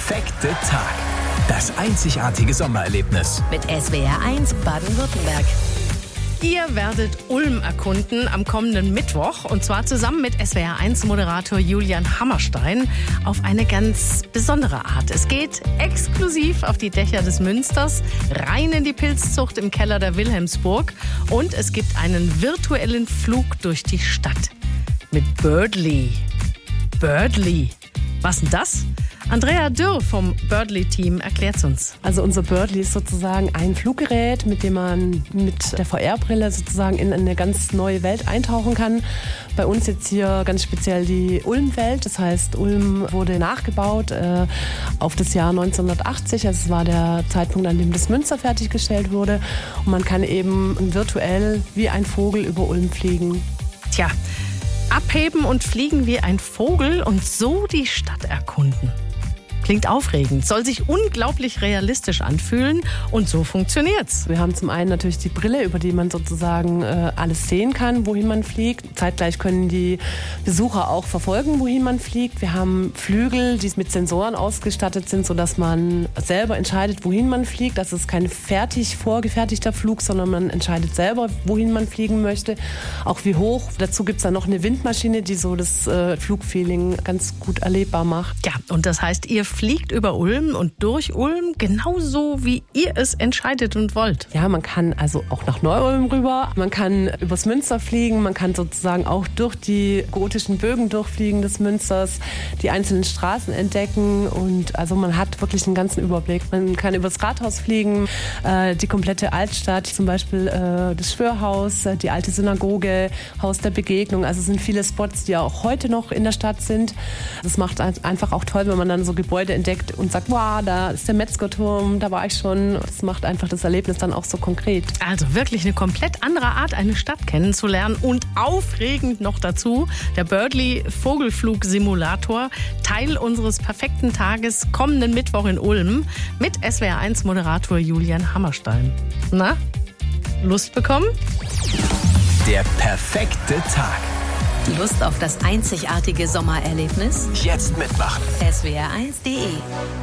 perfekte Tag. Das einzigartige Sommererlebnis. Mit SWR1 Baden-Württemberg. Ihr werdet Ulm erkunden am kommenden Mittwoch und zwar zusammen mit SWR1-Moderator Julian Hammerstein auf eine ganz besondere Art. Es geht exklusiv auf die Dächer des Münsters, rein in die Pilzzucht im Keller der Wilhelmsburg und es gibt einen virtuellen Flug durch die Stadt mit Birdly. Birdly. Was denn das? Andrea Dürr vom Birdly-Team erklärt es uns. Also unser Birdly ist sozusagen ein Fluggerät, mit dem man mit der VR-Brille sozusagen in eine ganz neue Welt eintauchen kann. Bei uns jetzt hier ganz speziell die Ulm-Welt. Das heißt, Ulm wurde nachgebaut auf das Jahr 1980. Also es war der Zeitpunkt, an dem das Münster fertiggestellt wurde. Und man kann eben virtuell wie ein Vogel über Ulm fliegen. Tja, abheben und fliegen wie ein Vogel und so die Stadt erkunden. Klingt aufregend, soll sich unglaublich realistisch anfühlen und so funktioniert's. Wir haben zum einen natürlich die Brille, über die man sozusagen alles sehen kann, wohin man fliegt. Zeitgleich können die Besucher auch verfolgen, wohin man fliegt. Wir haben Flügel, die mit Sensoren ausgestattet sind, sodass man selber entscheidet, wohin man fliegt. Das ist kein fertig vorgefertigter Flug, sondern man entscheidet selber, wohin man fliegen möchte. Auch wie hoch. Dazu gibt's dann noch eine Windmaschine, die so das Flugfeeling ganz gut erlebbar macht. Ja, und das heißt, ihr fliegt über Ulm und durch Ulm genauso, wie ihr es entscheidet und wollt. Ja, man kann also auch nach Neu-Ulm rüber, man kann übers Münster fliegen, man kann sozusagen auch durch die gotischen Bögen durchfliegen des Münsters, die einzelnen Straßen entdecken und also man hat wirklich einen ganzen Überblick. Man kann übers Rathaus fliegen, die komplette Altstadt, zum Beispiel das Schwörhaus, die alte Synagoge, Haus der Begegnung. Also es sind viele Spots, die auch heute noch in der Stadt sind. Das macht einfach auch toll, wenn man dann so Gebäude entdeckt und sagt, wow, da ist der Metzgerturm, da war ich schon. Das macht einfach das Erlebnis dann auch so konkret. Also wirklich eine komplett andere Art, eine Stadt kennenzulernen und aufregend noch dazu. Der Birdly Vogelflug-Simulator, Teil unseres perfekten Tages kommenden Mittwoch in Ulm mit SWR1-Moderator Julian Hammerstein. Na, Lust bekommen? Der perfekte Tag. Lust auf das einzigartige Sommererlebnis? Jetzt mitmachen. SWR1.de